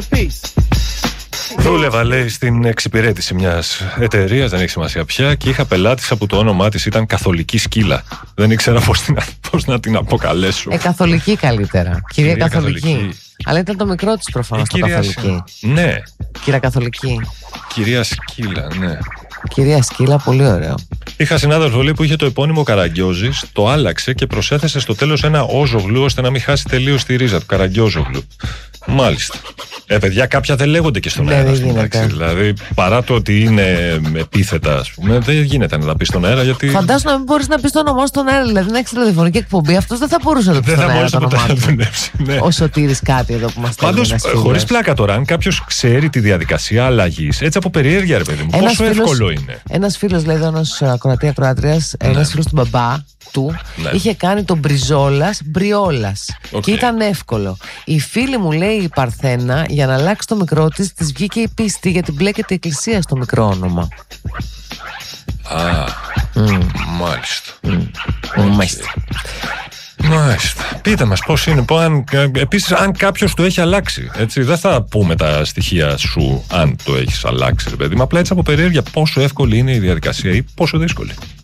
Δούλευα, λέει, στην εξυπηρέτηση μιας εταιρείας, δεν έχει σημασία πια, και είχα πελάτησα που το όνομά της ήταν Καθολική Σκύλα. Δεν ήξερα πώς να την αποκαλέσω. Καθολική καλύτερα. Κυρία Καθολική. Αλλά ήταν το μικρό της προφανώς το Καθολική. Ναι. Κυρία Καθολική. Κυρία Σκύλα, ναι. Κυρία Σκύλα, πολύ ωραίο. Είχα συνάδελφο, λέει, που είχε το επώνυμο Καραγκιόζης, το άλλαξε και προσέθεσε στο τέλος ένα όζογλου ώστε να μην χάσει τελείως τη ρίζα του. Καραγκιόζογλου. Μάλιστα. Παιδιά, κάποια δεν λέγονται και στον αέρα. Δηλαδή, παρά το ότι είναι επίθετα, ας πούμε, δεν γίνεται να τα πει στον αέρα. Γιατί... Φαντάζομαι να μην μπορεί να πει το όνομά στον αέρα. Δηλαδή, να έχει ραδιοφωνική εκπομπή, αυτό δεν θα μπορούσε να το πει στον αέρα. Δεν θα μπορούσε να δουλέψει. Ναι. Ο Σωτήρης κάτι εδώ που μας λέει. Πάντως, χωρίς πλάκα τώρα, αν κάποιος ξέρει τη διαδικασία αλλαγής, έτσι από περιέργεια, ρε παιδί μου, πόσο εύκολο είναι. Ένας φίλος, λέει εδώ, ένας ακροατρίας, ένας φίλος του μπαμπά του, είχε κάνει τον Μπριζόλας Μπριόλας. Και ήταν εύκολο. Η φίλη μου, λέει, η Παρθένα, για να αλλάξει το μικρό της βγήκε η πίστη, γιατί μπλέκεται η εκκλησία στο μικρό όνομα. Μάλιστα. Μάλιστα. Πείτε μας πώς είναι. Επίσης, αν κάποιος το έχει αλλάξει. Έτσι, δεν θα πούμε τα στοιχεία σου αν το έχεις αλλάξει, παιδί μου. Απλά έτσι από περιέργεια πόσο εύκολη είναι η διαδικασία ή πόσο δύσκολη.